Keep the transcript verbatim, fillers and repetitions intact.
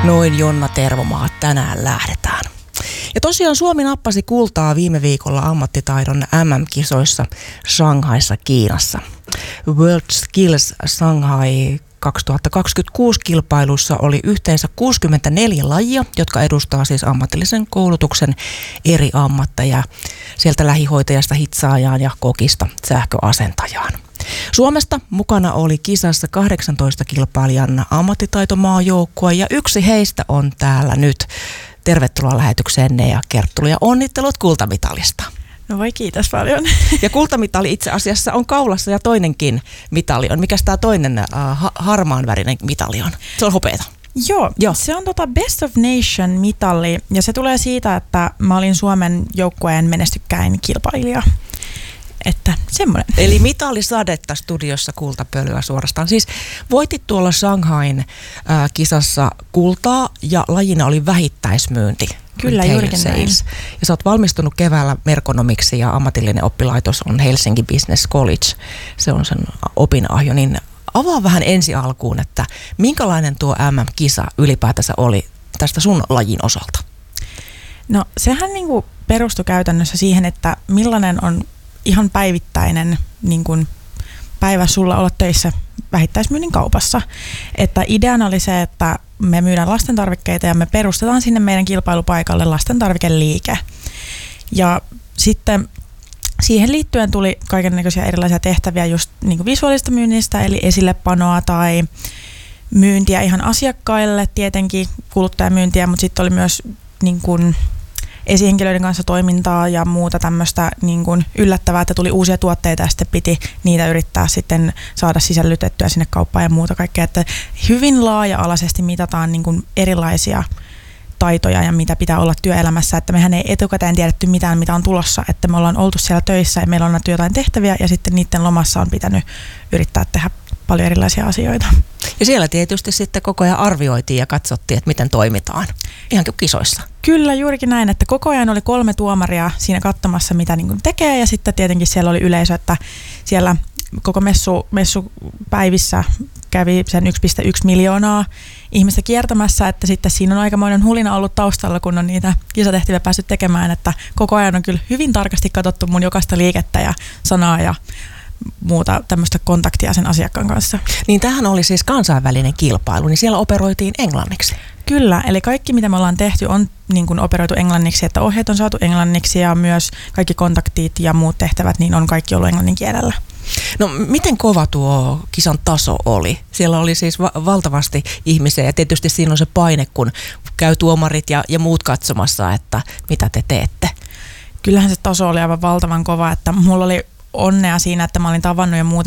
Noin Jonna Tervomaa, tänään lähdetään. Ja tosiaan Suomi nappasi kultaa viime viikolla ammattitaidon M M-kisoissa Shanghaissa, Kiinassa. World Skills Shanghai kaksituhattakaksikymmentäkuusi kilpailussa oli yhteensä kuusikymmentäneljä lajia, jotka edustaa siis ammatillisen koulutuksen eri ammatteja, sieltä lähihoitajasta hitsaajaan ja kokista sähköasentajaan. Suomesta mukana oli kisassa kahdeksantoista kilpailijan ammattitaitomaajoukkue ja yksi heistä on täällä nyt. Tervetuloa lähetykseen Nea Kerttula ja onnittelut kultamitalista. No voi kiitos paljon. Ja kultamitali itse asiassa on kaulassa ja toinenkin mitali on. Mikäs tämä toinen äh, harmaan värinen mitali on? Se on hopeata. Joo, Joo, se on tota Best of Nation mitali ja se tulee siitä, että mä olin Suomen joukkueen menestykkäin kilpailija. Että semmoinen. Eli mitalisadetta studiossa, kultapölyä suorastaan. Siis voitit tuolla Shanghain äh, kisassa kultaa ja lajina oli vähittäismyynti. Kyllä, juurikin näin. Ja sä oot valmistunut keväällä merkonomiksi ja ammatillinen oppilaitos on Helsinki Business College. Se on sen opinahjo. Niin avaa vähän ensi alkuun, että minkälainen tuo M M-kisa ylipäätänsä oli tästä sun lajin osalta? No sehän niinku perustui käytännössä siihen, että millainen on ihan päivittäinen niin kuin päivä sulla olla töissä vähittäismyynnin kaupassa. Että ideana oli se, että me myydään lastentarvikkeita ja me perustetaan sinne meidän kilpailupaikalle lastentarvikeliike. Ja sitten siihen liittyen tuli kaikennäköisiä erilaisia tehtäviä just niin kuin visuaalista myynnistä, eli esillepanoa tai myyntiä ihan asiakkaille, tietenkin kuluttajamyyntiä, mutta sitten oli myös niin kuin esihenkilöiden kanssa toimintaa ja muuta tämmöistä niin kuin yllättävää, että tuli uusia tuotteita ja sitten piti niitä yrittää sitten saada sisällytettyä sinne kauppaan ja muuta kaikkea. Että hyvin laaja-alaisesti mitataan niin kuin erilaisia taitoja ja mitä pitää olla työelämässä, että mehän ei etukäteen tiedetty mitään, mitä on tulossa, että me ollaan oltu siellä töissä ja meillä on annettu jotain tehtäviä ja sitten niiden lomassa on pitänyt yrittää tehdä paljon erilaisia asioita. Ja siellä tietysti sitten koko ajan arvioitiin ja katsottiin, että miten toimitaan, ihan kuin kisoissa. Kyllä, juurikin näin, että koko ajan oli kolme tuomaria siinä katsomassa, mitä niin kuin tekee ja sitten tietenkin siellä oli yleisö, että siellä koko messu, messupäivissä kävi sen yksi pilkku yksi miljoonaa ihmistä kiertämässä, että sitten siinä on aikamoinen hulina ollut taustalla, kun on niitä kisatehtäviä päässyt tekemään, että koko ajan on kyllä hyvin tarkasti katsottu mun jokaista liikettä ja sanaa ja muuta tämmöistä kontaktia sen asiakkaan kanssa. Niin tämähän oli siis kansainvälinen kilpailu, niin siellä operoitiin englanniksi. Kyllä, eli kaikki mitä me ollaan tehty on niin kuin operoitu englanniksi, että ohjeet on saatu englanniksi ja myös kaikki kontaktit ja muut tehtävät niin on kaikki ollut englannin kielellä. No miten kova tuo kisan taso oli? Siellä oli siis va- valtavasti ihmisiä ja tietysti siinä on se paine, kun käy tuomarit ja, ja muut katsomassa, että mitä te teette. Kyllähän se taso oli aivan valtavan kova, että mulla oli onnea siinä, että mä olin tavannut jo